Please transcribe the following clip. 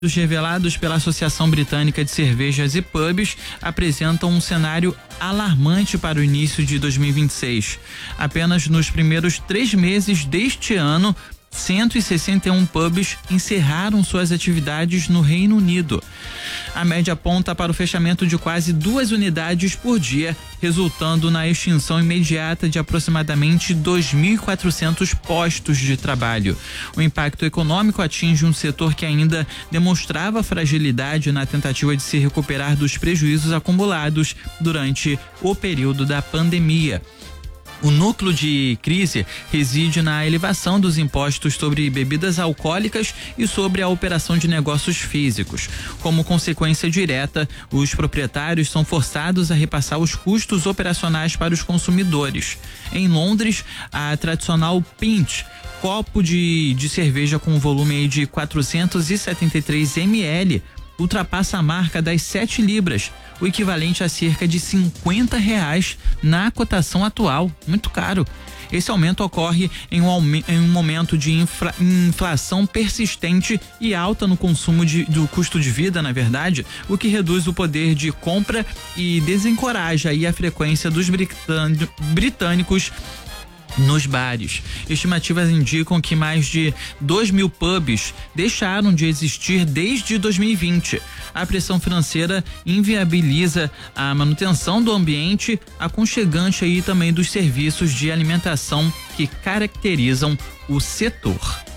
Os revelados pela Associação Britânica de Cervejas e Pubs apresentam um cenário alarmante para o início de 2026. Apenas nos primeiros 3 meses deste ano, 161 pubs encerraram suas atividades no Reino Unido. A média aponta para o fechamento de quase 2 unidades por dia, resultando na extinção imediata de aproximadamente 2.400 postos de trabalho. O impacto econômico atinge um setor que ainda demonstrava fragilidade na tentativa de se recuperar dos prejuízos acumulados durante o período da pandemia. O núcleo de crise reside na elevação dos impostos sobre bebidas alcoólicas e sobre a operação de negócios físicos. Como consequência direta, os proprietários são forçados a repassar os custos operacionais para os consumidores. Em Londres, a tradicional pint, copo de cerveja com volume de 473 ml, ultrapassa a marca das 7 libras, o equivalente a cerca de R$50 na cotação atual. Muito caro. Esse aumento ocorre em um momento de inflação persistente e alta no consumo do custo de vida, na verdade, o que reduz o poder de compra e desencoraja aí a frequência dos britânicos nos bares. Estimativas indicam que mais de 2.000 pubs deixaram de existir desde 2020. A pressão financeira inviabiliza a manutenção do ambiente aconchegante aí também dos serviços de alimentação que caracterizam o setor.